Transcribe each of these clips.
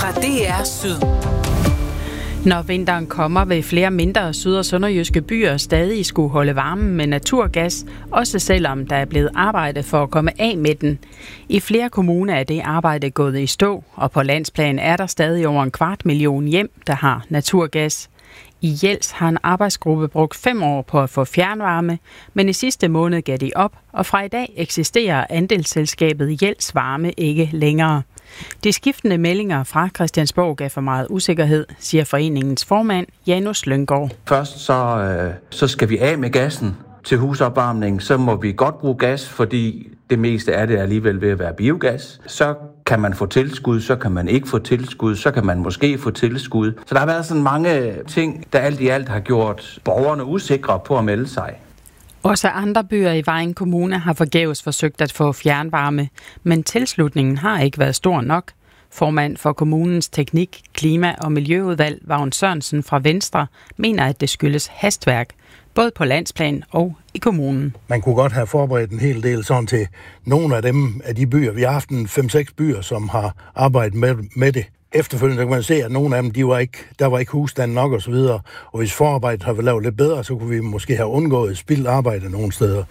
fra DR Syd. Når vinteren kommer, vil flere mindre syd- og sønderjyske byer stadig skulle holde varmen med naturgas, også selvom der er blevet arbejdet for at komme af med den. I flere kommuner er det arbejde gået i stå, og på landsplan er der stadig over 250.000 hjem, der har naturgas. I Jels har en arbejdsgruppe brugt 5 år på at få fjernvarme, men i sidste måned gav de op, og fra i dag eksisterer andelsselskabet Jels Varme ikke længere. De skiftende meldinger fra Christiansborg gav for meget usikkerhed, siger foreningens formand Janus Lynggaard. Først så skal vi af med gassen til husopvarmning, så må vi godt bruge gas, fordi det meste af det er alligevel ved at være biogas. Så kan man få tilskud, så kan man ikke få tilskud, så kan man måske få tilskud. Så der har været sådan mange ting, der alt i alt har gjort borgerne usikre på at melde sig. Også andre byer i Vejen Kommune har forgæves forsøgt at få fjernvarme, men tilslutningen har ikke været stor nok. Formand for kommunens teknik, klima- og miljøudvalg, Vagn Sørensen fra Venstre, mener, at det skyldes hastværk, både på landsplan og i kommunen. Man kunne godt have forberedt en hel del sådan til nogle af de byer. Vi har haft 5-6 byer, som har arbejdet med det. Efterfølgende kan man se, at nogle af dem, der var ikke husstand nok osv. Og hvis forarbejdet har været lavet lidt bedre, så kunne vi måske have undgået spildt arbejde nogle steder.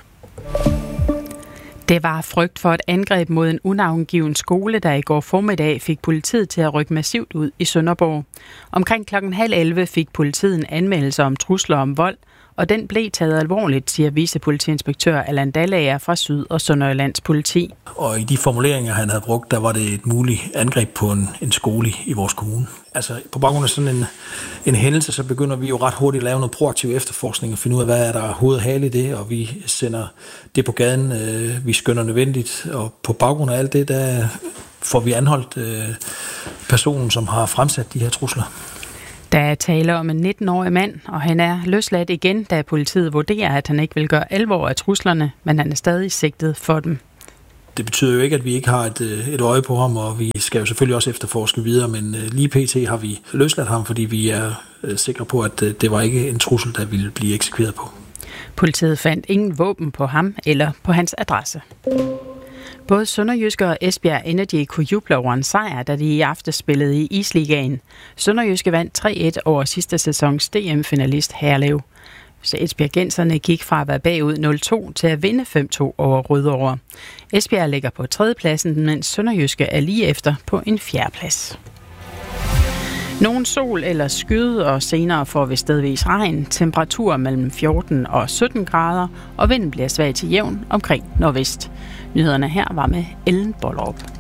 Det var frygt for et angreb mod en unavngiven skole, der i går formiddag fik politiet til at rykke massivt ud i Sønderborg. Omkring 10:30 fik politiet en anmeldelse om trusler om vold, og den blev taget alvorligt, siger vicepolitiinspektør Allan Dallager fra Syd- og Sønderjyllands politi. Og i de formuleringer, han havde brugt, der var det et muligt angreb på en skole i vores kommune. Altså på baggrund af sådan en hændelse, så begynder vi jo ret hurtigt at lave noget proaktiv efterforskning og finde ud af, hvad er der hoved og hale i det, og vi sender det på gaden, vi skønner nødvendigt, og på baggrund af alt det, der får vi anholdt personen, som har fremsat de her trusler. Der er tale om en 19-årig mand, og han er løsladt igen, da politiet vurderer, at han ikke vil gøre alvor af truslerne, men han er stadig sigtet for dem. Det betyder jo ikke, at vi ikke har et øje på ham, og vi skal jo selvfølgelig også efterforske videre, men lige pt. Har vi løsladt ham, fordi vi er sikre på, at det var ikke en trussel, der ville blive eksekveret på. Politiet fandt ingen våben på ham eller på hans adresse. Både Sønderjyske og Esbjerg Energy kunne juble over en sejr, da de i aftes spillede i Isligaen. Sønderjyske vandt 3-1 over sidste sæsons DM-finalist Herlev. Så esbjergenserne gik fra at være bagud 0-2 til at vinde 5-2 over Rødovre. Esbjerg ligger på 3. pladsen, mens Sønderjyske er lige efter på en 4. plads. Nogen sol eller skyde, og senere får vi stedvis regn. Temperaturer mellem 14 og 17 grader, og vinden bliver svag til jævn omkring nordvest. Nyhederne her var med Ellen Bollerup.